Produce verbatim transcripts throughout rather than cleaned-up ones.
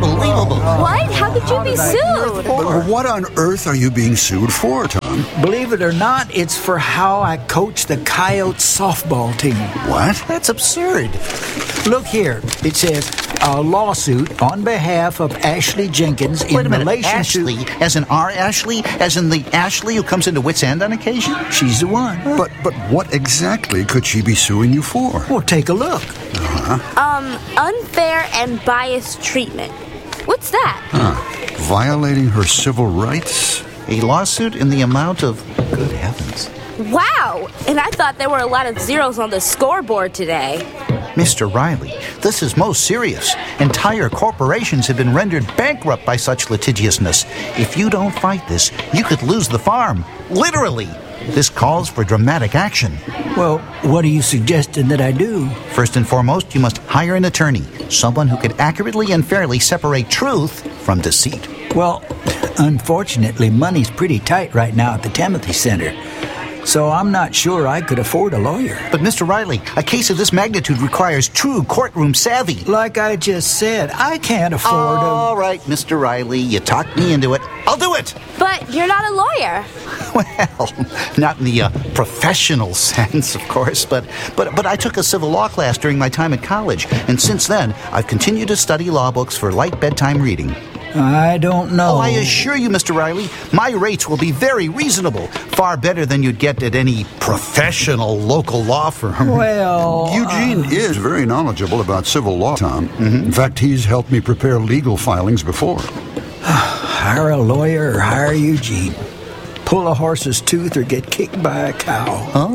Unbelievable. What? How could you be sued? But what on earth are you being sued for, Tom? Believe it or not, it's for how I coach the Coyotes softball team. What? That's absurd. Look here. It says a lawsuit on behalf of Ashley Jenkins in Wait a minute, relation Ashley, to... as in our Ashley? As in the Ashley who comes into Wits End on occasion? She's the one. But but what exactly could she be suing you for? Well, take a look. Uh-huh. Um, unfair and biased treatment. What's that? Huh. Violating her civil rights? A lawsuit in the amount of... Good heavens. Wow! And I thought there were a lot of zeros on the scoreboard today. Mister Riley, this is most serious. Entire corporations have been rendered bankrupt by such litigiousness. If you don't fight this, you could lose the farm. Literally. This calls for dramatic action. Well, what are you suggesting that I do? First and foremost, you must hire an attorney, someone who could accurately and fairly separate truth from deceit. Well, unfortunately, money's pretty tight right now at the Timothy Center. So I'm not sure I could afford a lawyer. But Mister Riley, a case of this magnitude requires true courtroom savvy. Like I just said, I can't afford a... All right, Mister Riley, you talked me into it. I'll do it! But you're not a lawyer. Well, not in the uh, professional sense, of course, but, but but I took a civil law class during my time at college, and since then, I've continued to study law books for light bedtime reading. I don't know. Oh, I assure you, Mister Riley, my rates will be very reasonable. Far better than you'd get at any professional local law firm. Well... Eugene uh, is very knowledgeable about civil law, Tom. Mm-hmm. In fact, he's helped me prepare legal filings before. Hire a lawyer or hire Eugene. Pull a horse's tooth or get kicked by a cow. Huh?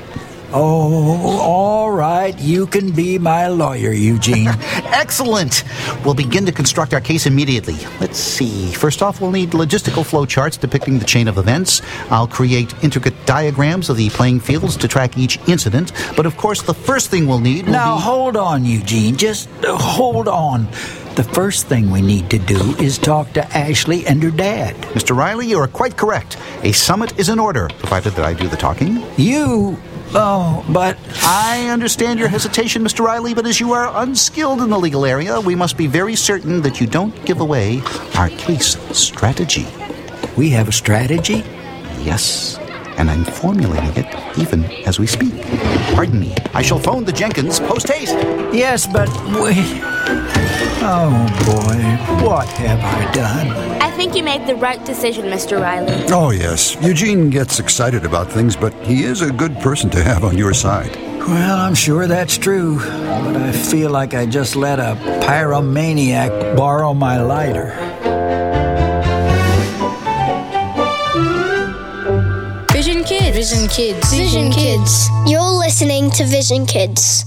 Oh, all right. You can be my lawyer, Eugene. Excellent. We'll begin to construct our case immediately. Let's see. First off, we'll need logistical flowcharts depicting the chain of events. I'll create intricate diagrams of the playing fields to track each incident. But of course, the first thing we'll need will Now, be... hold on, Eugene. Just uh, hold on. The first thing we need to do is talk to Ashley and her dad. Mister Riley, you are quite correct. A summit is in order, provided that I do the talking. You... Oh, but... I understand your hesitation, Mister Riley, but as you are unskilled in the legal area, we must be very certain that you don't give away our case strategy. We have a strategy? Yes, and I'm formulating it even as we speak. Pardon me. I shall phone the Jenkins post-haste. Yes, but we... Oh, boy. What have I done? I think you made the right decision, Mister Riley. Oh, yes. Eugene gets excited about things, but he is a good person to have on your side. Well, I'm sure that's true, but I feel like I just let a pyromaniac borrow my lighter. Vision Kids. Vision Kids. Vision Kids. You're listening to Vision Kids.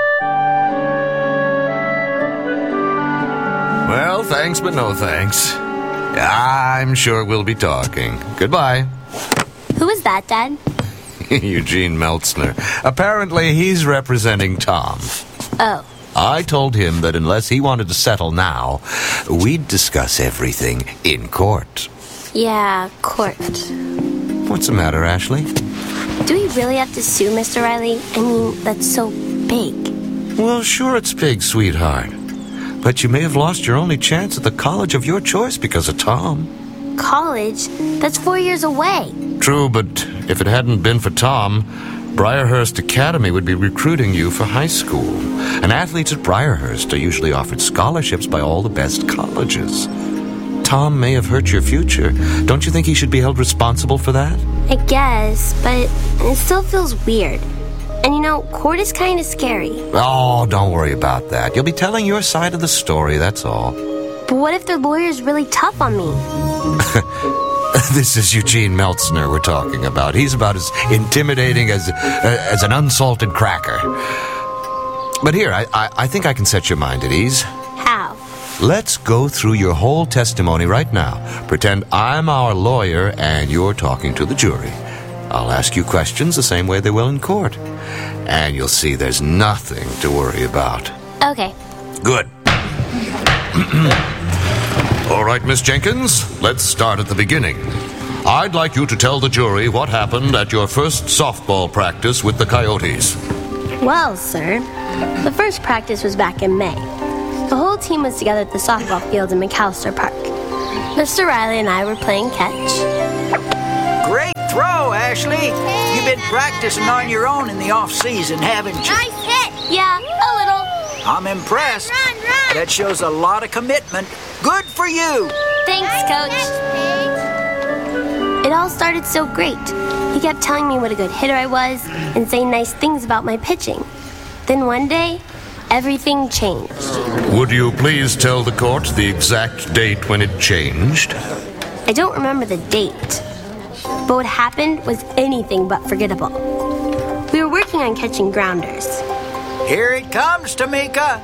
Well, thanks, but no thanks. I'm sure we'll be talking. Goodbye. Who is that, Dad? Eugene Meltzner. Apparently, he's representing Tom. Oh. I told him that unless he wanted to settle now, we'd discuss everything in court. Yeah, court. What's the matter, Ashley? Do we really have to sue Mister Riley? I mean, that's so big. Well, sure it's big, sweetheart. But you may have lost your only chance at the college of your choice because of Tom. College? That's four years away. True, but if it hadn't been for Tom, Briarhurst Academy would be recruiting you for high school. And athletes at Briarhurst are usually offered scholarships by all the best colleges. Tom may have hurt your future. Don't you think he should be held responsible for that? I guess, but it still feels weird. And you know, court is kind of scary. Oh, don't worry about that. You'll be telling your side of the story, that's all. But what if the lawyer's really tough on me? This is Eugene Meltzner we're talking about. He's about as intimidating as uh, as an unsalted cracker. But here, I, I, I think I can set your mind at ease. How? Let's go through your whole testimony right now. Pretend I'm our lawyer and you're talking to the jury. I'll ask you questions the same way they will in court. And you'll see there's nothing to worry about. Okay. Good. All right, Miss Jenkins, let's start at the beginning. I'd like you to tell the jury what happened at your first softball practice with the Coyotes. Well, sir, the first practice was back in May. The whole team was together at the softball field in McAllister Park. Mister Riley and I were playing catch. Great throw, Ashley. You've been practicing on your own in the off-season, haven't you? Nice hit! Yeah, a little. I'm impressed. Run, run! That shows a lot of commitment. Good for you. Thanks, Coach. It all started so great. He kept telling me what a good hitter I was and saying nice things about my pitching. Then one day, everything changed. Would you please tell the court the exact date when it changed? I don't remember the date, but what happened was anything but forgettable. We were working on catching grounders. Here it comes, Tamika.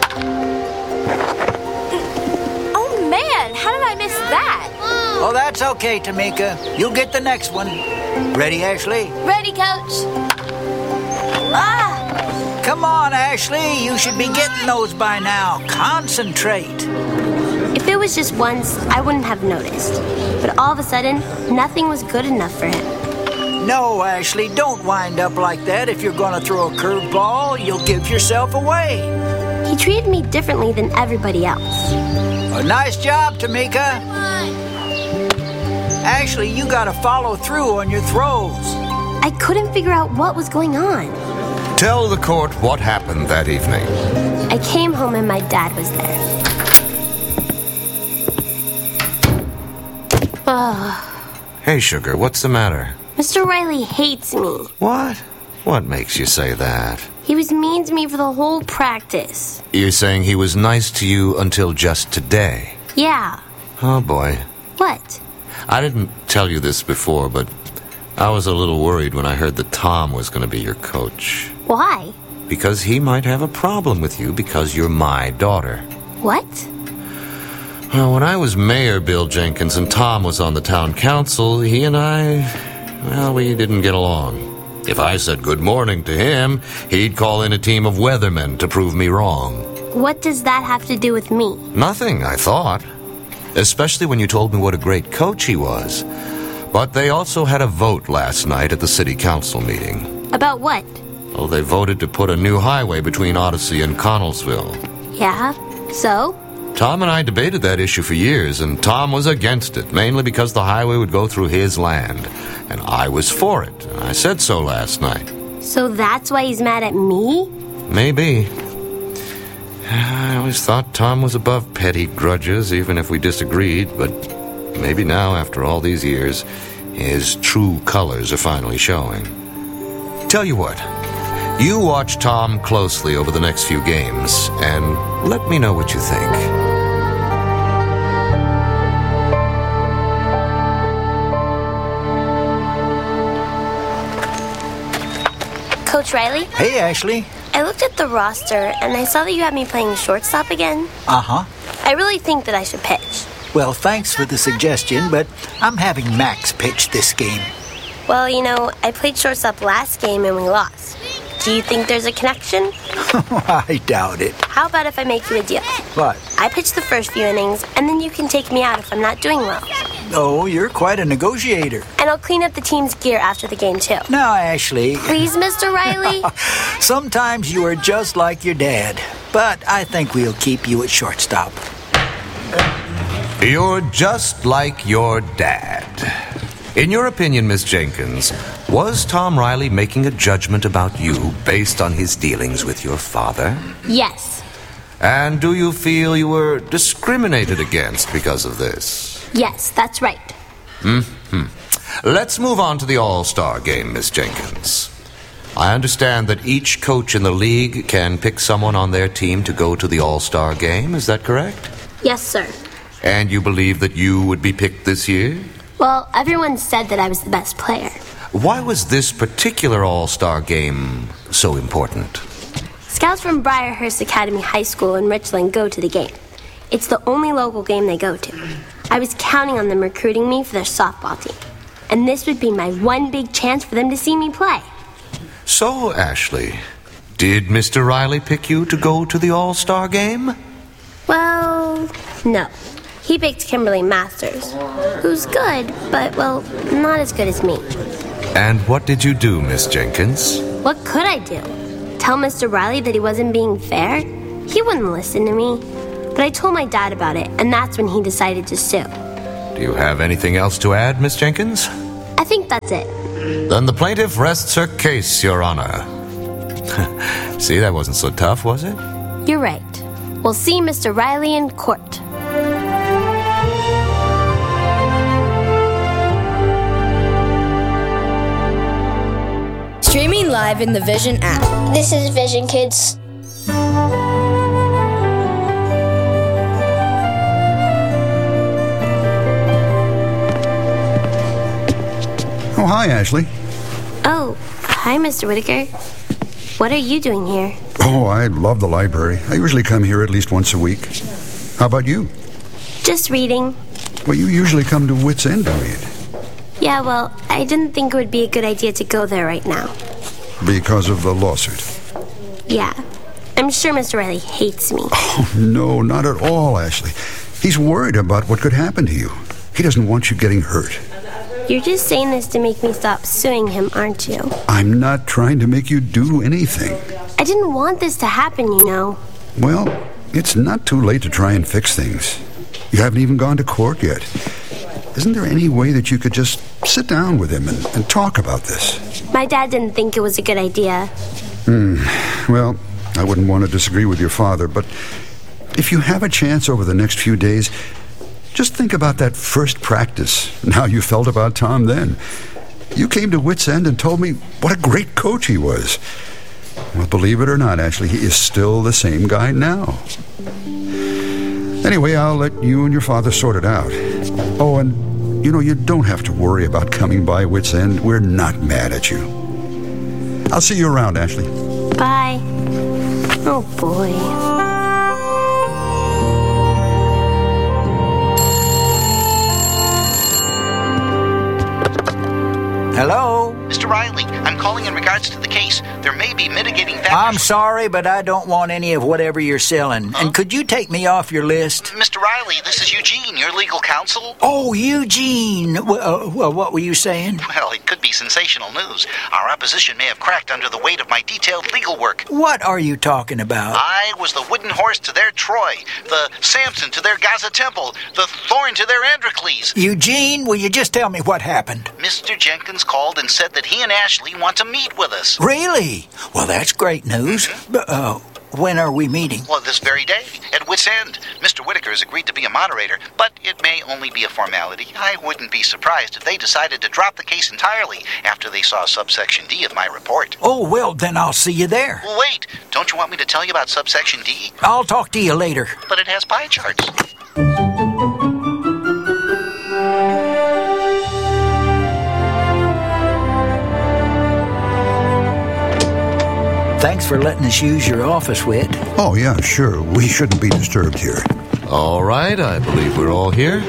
Oh man, how did I miss that? Oh, that's okay, Tamika. You'll get the next one. Ready, Ashley? Ready, Coach. Ah! Come on, Ashley. You should be getting those by now. Concentrate. If it was just once, I wouldn't have noticed. But all of a sudden, nothing was good enough for him. No, Ashley, don't wind up like that. If you're going to throw a curveball, you'll give yourself away. He treated me differently than everybody else. A nice job, Tamika. Ashley, you got to follow through on your throws. I couldn't figure out what was going on. Tell the court what happened that evening. I came home and my dad was there. Oh, Hey, Sugar, what's the matter? Mister Riley hates me. What? What makes you say that? He was mean to me for the whole practice. You're saying he was nice to you until just today? Yeah. Oh, boy. What? I didn't tell you this before, but I was a little worried when I heard that Tom was going to be your coach. Why? Because he might have a problem with you because you're my daughter. What? Well, when I was mayor, Bill Jenkins, and Tom was on the town council, he and I, well, we didn't get along. If I said good morning to him, he'd call in a team of weathermen to prove me wrong. What does that have to do with me? Nothing, I thought. Especially when you told me what a great coach he was. But they also had a vote last night at the city council meeting. About what? Oh, they voted to put a new highway between Odyssey and Connellsville. Yeah? So? Tom and I debated that issue for years, and Tom was against it, mainly because the highway would go through his land. And I was for it, and I said so last night. So that's why he's mad at me? Maybe. I always thought Tom was above petty grudges, even if we disagreed, but maybe now, after all these years, his true colors are finally showing. Tell you what, you watch Tom closely over the next few games, and let me know what you think. Coach Riley? Hey, Ashley. I looked at the roster and I saw that you had me playing shortstop again. Uh-huh. I really think that I should pitch. Well, thanks for the suggestion, but I'm having Max pitch this game. Well, you know, I played shortstop last game and we lost. Do you think there's a connection? I doubt it. How about if I make you a deal? What? I pitch the first few innings, and then you can take me out if I'm not doing well. Oh, you're quite a negotiator. And I'll clean up the team's gear after the game, too. Now, Ashley. Please, Mister Riley? Sometimes you are just like your dad, but I think we'll keep you at shortstop. You're just like your dad. In your opinion, Miss Jenkins, was Tom Riley making a judgment about you based on his dealings with your father? Yes. And do you feel you were discriminated against because of this? Yes, that's right. Mm-hmm. Let's move on to the All-Star game, Miss Jenkins. I understand that each coach in the league can pick someone on their team to go to the All-Star game. Is that correct? Yes, sir. And you believe that you would be picked this year? Well, everyone said that I was the best player. Why was this particular All-Star game so important? Scouts from Briarhurst Academy High School in Richland go to the game. It's the only local game they go to. I was counting on them recruiting me for their softball team. And this would be my one big chance for them to see me play. So, Ashley, did Mister Riley pick you to go to the All-Star game? Well, no. He picked Kimberly Masters, who's good, but, well, not as good as me. And what did you do, Miss Jenkins? What could I do? Tell Mister Riley that he wasn't being fair? He wouldn't listen to me. But I told my dad about it, and that's when he decided to sue. Do you have anything else to add, Miss Jenkins? I think that's it. Then the plaintiff rests her case, Your Honor. See, that wasn't so tough, was it? You're right. We'll see Mister Riley in court. Streaming live in the Vision app. This is Vision Kids. Oh, hi, Ashley. Oh, hi, Mister Whitaker. What are you doing here? Oh, I love the library. I usually come here at least once a week. How about you? Just reading. Well, you usually come to Wits End to read. Yeah, well, I didn't think it would be a good idea to go there right now. Because of the lawsuit. Yeah. I'm sure Mister Riley hates me. Oh, no, not at all, Ashley. He's worried about what could happen to you. He doesn't want you getting hurt. You're just saying this to make me stop suing him, aren't you? I'm not trying to make you do anything. I didn't want this to happen, you know. Well, it's not too late to try and fix things. You haven't even gone to court yet. Isn't there any way that you could just sit down with him and, and talk about this? My dad didn't think it was a good idea. Hmm. Well, I wouldn't want to disagree with your father, but if you have a chance over the next few days, just think about that first practice and how you felt about Tom then. You came to Wits End and told me what a great coach he was. Well, believe it or not, Ashley, he is still the same guy now. Anyway, I'll let you and your father sort it out. Oh, and, you know, you don't have to worry about coming by Wits End. We're not mad at you. I'll see you around, Ashley. Bye. Oh, boy. Hello? Mister Riley, I'm calling in regards to the case. There may be mitigating factors. I'm sorry, but I don't want any of whatever you're selling. Huh? And could you take me off your list? Mister Riley, this is Eugene, your legal counsel. Oh, Eugene. Well, uh, well, what were you saying? Well, it could be sensational news. Our opposition may have cracked under the weight of my detailed legal work. What are you talking about? I was the wooden horse to their Troy, the Samson to their Gaza Temple, the thorn to their Androcles. Eugene, will you just tell me what happened? Mister Jenkins called and said that he and Ashley want to meet with us. Really? Well, that's great news. But, uh, when are we meeting? Well, this very day, at Wits End. Mister Whitaker has agreed to be a moderator, but it may only be a formality. I wouldn't be surprised if they decided to drop the case entirely after they saw subsection D of my report. Oh, well, then I'll see you there. Well, wait, don't you want me to tell you about subsection D? I'll talk to you later. But it has pie charts. Thanks for letting us use your office, Whit. Oh, yeah, sure. We shouldn't be disturbed here. All right, I believe we're all here.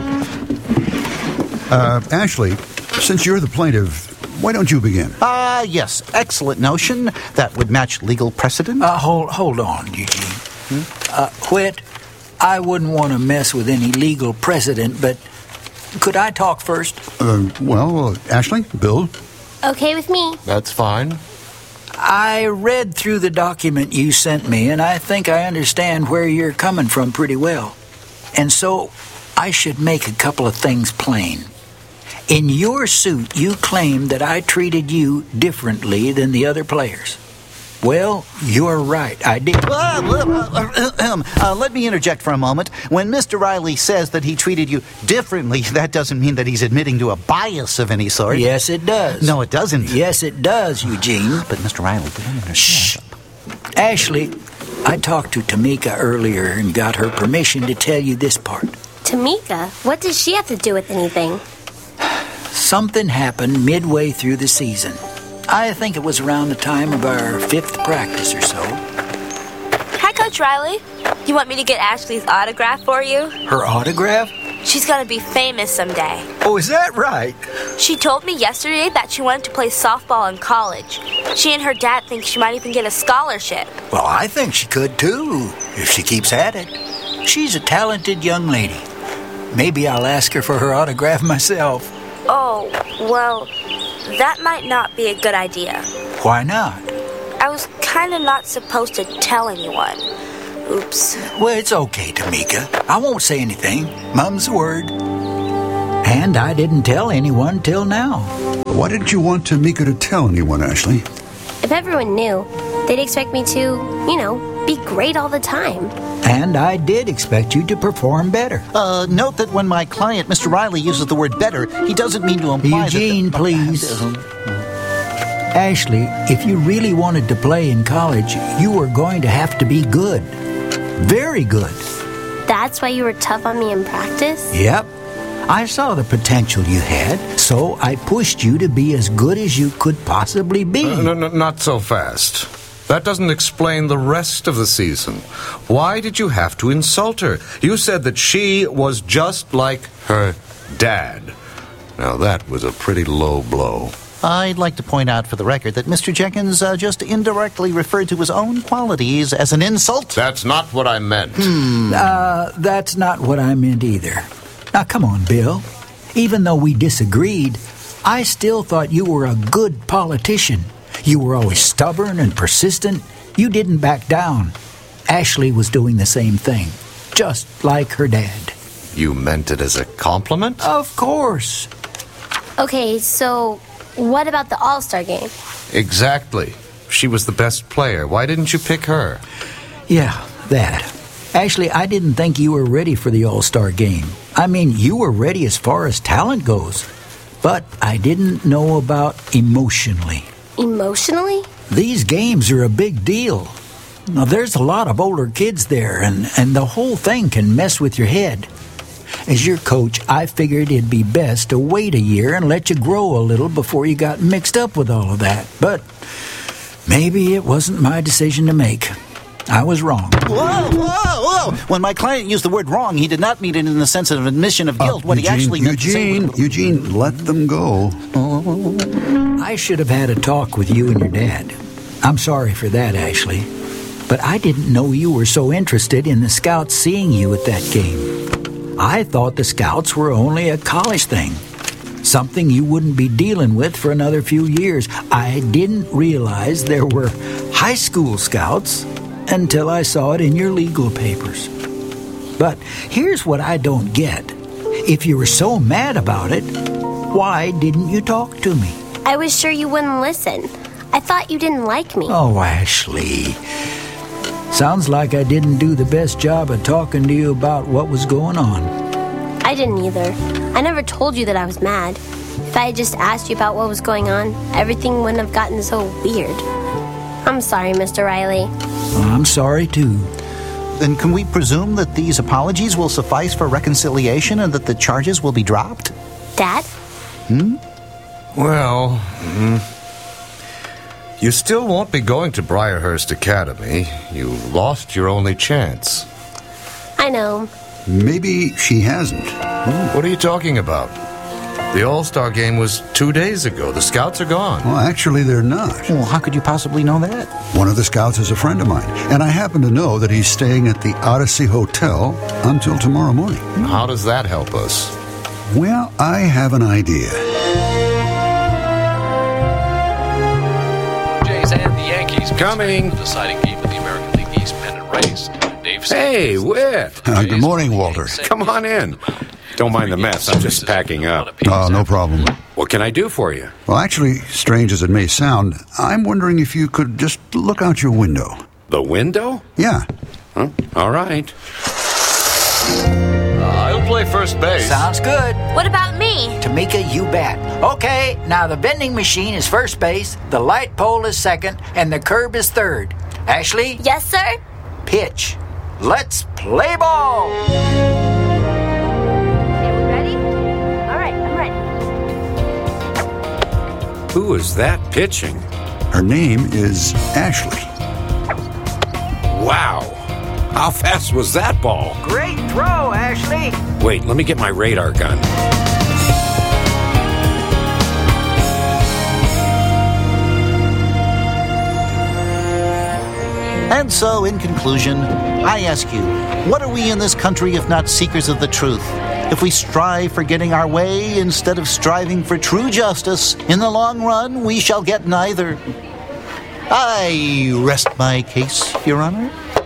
Uh, Ashley, since you're the plaintiff, why don't you begin? Ah, uh, yes, excellent notion. That would match legal precedent. Uh, hold, hold on, Eugene. Hmm? Uh, Whit, I wouldn't want to mess with any legal precedent, but could I talk first? Uh, well, Ashley, Bill? Okay with me. That's fine. I read through the document you sent me, and I think I understand where you're coming from pretty well. And so, I should make a couple of things plain. In your suit, you claim that I treated you differently than the other players. Well, you're right, I did. Uh, uh, uh, uh, let me interject for a moment. When Mister Riley says that he treated you differently, that doesn't mean that he's admitting to a bias of any sort. Yes, it does. No, it doesn't. Yes, it does, Eugene. But Mister Riley, you don't understand. Shh. Ashley, I talked to Tamika earlier and got her permission to tell you this part. Tamika? What does she have to do with anything? Something happened midway through the season. I think it was around the time of our fifth practice or so. Hi, Coach Riley. You want me to get Ashley's autograph for you? Her autograph? She's gonna be famous someday. Oh, is that right? She told me yesterday that she wanted to play softball in college. She and her dad think she might even get a scholarship. Well, I think she could too, if she keeps at it. She's a talented young lady. Maybe I'll ask her for her autograph myself. Oh, well, that might not be a good idea. Why not? I was kind of not supposed to tell anyone. Oops. Well, it's okay, Tamika. I won't say anything. Mum's the word. And I didn't tell anyone till now. Why didn't you want Tamika to tell anyone, Ashley? If everyone knew, they'd expect me to, you know, be great all the time. And I did expect you to perform better. Uh, note that when my client, Mister Riley, uses the word better, he doesn't mean to imply Eugene, that... please. Ashley, if you really wanted to play in college, you were going to have to be good. Very good. That's why you were tough on me in practice? Yep. I saw the potential you had, so I pushed you to be as good as you could possibly be. Uh, no, no, not so fast. That doesn't explain the rest of the season. Why did you have to insult her? You said that she was just like her dad. Now that was a pretty low blow. I'd like to point out for the record that Mister Jenkins uh, just indirectly referred to his own qualities as an insult. That's not what I meant. Hmm. Uh, that's not what I meant either. Now, come on, Bill. Even though we disagreed, I still thought you were a good politician. You were always stubborn and persistent. You didn't back down. Ashley was doing the same thing, just like her dad. You meant it as a compliment? Of course. Okay, so what about the All-Star game? Exactly. She was the best player. Why didn't you pick her? Yeah, that. Ashley, I didn't think you were ready for the All-Star game. I mean, you were ready as far as talent goes. But I didn't know about emotionally. Emotionally? These games are a big deal. Now, there's a lot of older kids there, and, and the whole thing can mess with your head. As your coach, I figured it'd be best to wait a year and let you grow a little before you got mixed up with all of that. But maybe it wasn't my decision to make. I was wrong. Whoa, whoa, whoa! When my client used the word wrong, he did not mean it in the sense of admission of guilt. Uh, what Eugene, he actually meant Eugene, to say... Eugene, let them go. I should have had a talk with you and your dad. I'm sorry for that, Ashley. But I didn't know you were so interested in the Scouts seeing you at that game. I thought the Scouts were only a college thing, something you wouldn't be dealing with for another few years. I didn't realize there were high school Scouts until I saw it in your legal papers. But here's what I don't get. If you were so mad about it, why didn't you talk to me? I was sure you wouldn't listen. I thought you didn't like me. Oh, Ashley. Sounds like I didn't do the best job of talking to you about what was going on. I didn't either. I never told you that I was mad. If I had just asked you about what was going on, everything wouldn't have gotten so weird. I'm sorry, Mister Riley. I'm sorry, too. Then can we presume that these apologies will suffice for reconciliation and that the charges will be dropped? Dad? Hmm? Well, mm, you still won't be going to Briarhurst Academy. You lost your only chance. I know. Maybe she hasn't. What are you talking about? The All-Star game was two days ago. The Scouts are gone. Well, actually, they're not. Well, how could you possibly know that? One of the Scouts is a friend of mine, and I happen to know that he's staying at the Odyssey Hotel until tomorrow morning. How does that help us? Well, I have an idea. Jays and the Yankees Coming. The deciding game of the American League East pennant race. Dave Hey, Whit. Uh, good morning, Walter. Come on in. Don't mind the mess. I'm just packing up. Oh, no problem. What can I do for you? Well, actually, strange as it may sound, I'm wondering if you could just look out your window. The window? Yeah. Huh? All right. Uh, I'll play first base. Sounds good. What about me? Tamika, you bet. Okay, now the vending machine is first base, the light pole is second, and the curb is third. Ashley? Yes, sir? Pitch. Let's play ball! Who is that pitching? Her name is Ashley. Wow. How fast was that ball? Great throw, Ashley. Wait, let me get my radar gun. And so, in conclusion, I ask you, what are we in this country if not seekers of the truth? If we strive for getting our way instead of striving for true justice, in the long run we shall get neither. I rest my case, Your Honor.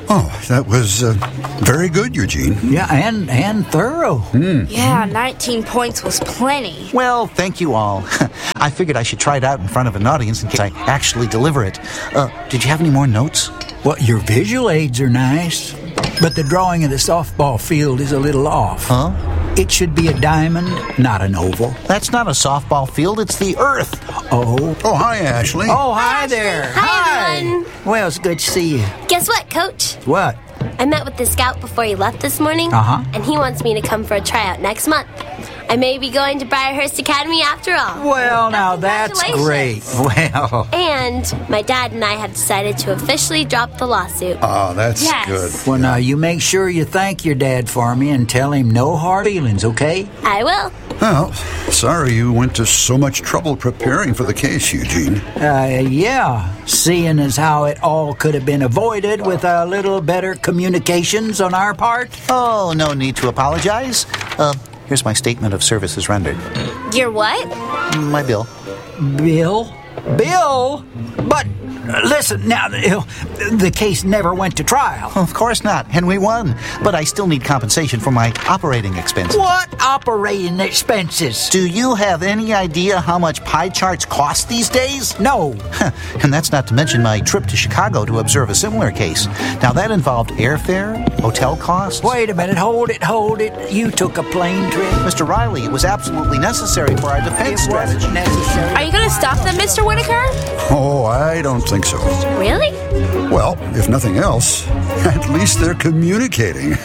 Oh, that was uh, very good, Eugene. Yeah, and, and thorough. Mm. Yeah, nineteen points was plenty. Well, thank you all. I figured I should try it out in front of an audience in case I actually deliver it. Uh, did you have any more notes? Well, your visual aids are nice, but the drawing of the softball field is a little off. Huh? It should be a diamond, not an oval. That's not a softball field, it's the earth. Oh. Oh, hi, Ashley. Oh, hi there. Hi, everyone. Well, it's good to see you. Guess what, Coach? What? I met with the scout before he left this morning, Uh-huh. and he wants me to come for a tryout next month. I may be going to Briarhurst Academy after all. Well, now that's great. Well. And my dad and I have decided to officially drop the lawsuit. Oh, that's Yes. good. Well, now you make sure you thank your dad for me and tell him no hard feelings, okay? I will. Well, sorry you went to so much trouble preparing for the case, Eugene. Uh, yeah. Seeing as how it all could have been avoided with a little better communications on our part. Oh, no need to apologize. Uh, here's my statement of services rendered. Your what? My bill. Bill? Bill? But, uh, listen, now, uh, the case never went to trial. Of course not, and we won. But I still need compensation for my operating expenses. What operating expenses? Do you have any idea how much pie charts cost these days? No. And that's not to mention my trip to Chicago to observe a similar case. Now, that involved airfare, hotel costs. Wait a minute, hold it, hold it. You took a plane trip? Mister Riley, it was absolutely necessary for our defense It strategy. wasn't necessary. Are you going to stop them, Mister Whitaker? Oh, I don't think so. Really? Well, if nothing else, at least they're communicating.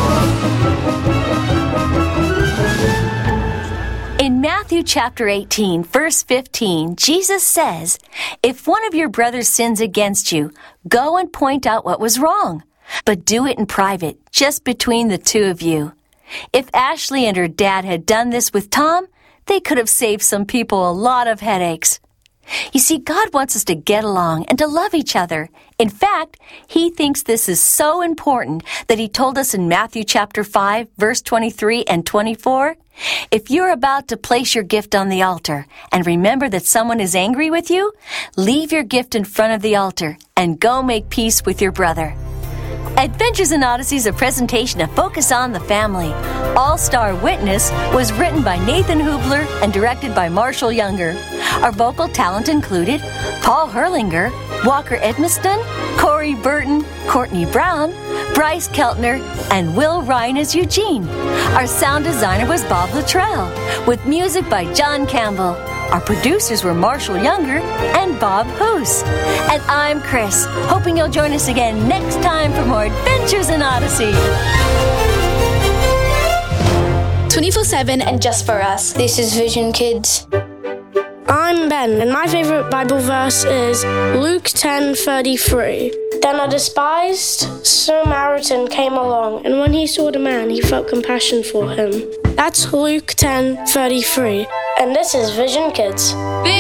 In Matthew chapter eighteen, verse fifteen, Jesus says, "If one of your brothers sins against you, go and point out what was wrong, but do it in private, just between the two of you." If Ashley and her dad had done this with Tom, they could have saved some people a lot of headaches. You see, God wants us to get along and to love each other. In fact, He thinks this is so important that He told us in Matthew chapter five, verse twenty-three and twenty-four, "If you're about to place your gift on the altar and remember that someone is angry with you, leave your gift in front of the altar and go make peace with your brother." Adventures in Odyssey is a presentation of Focus on the Family. All-Star Witness was written by Nathan Hubler and directed by Marshall Younger. Our vocal talent included Paul Herlinger, Walker Edmiston, Corey Burton, Courtney Brown, Bryce Keltner, and Will Ryan as Eugene. Our sound designer was Bob Luttrell, with music by John Campbell. Our producers were Marshall Younger and Bob Hoos. And I'm Chris, hoping you'll join us again next time for more Adventures in Odyssey. twenty-four seven and just for us. This is Vision Kids. I'm Ben, and my favourite Bible verse is Luke ten thirty-three. Then a despised Samaritan came along, and when he saw the man, he felt compassion for him. That's Luke ten thirty-three. And this is Vision Kids.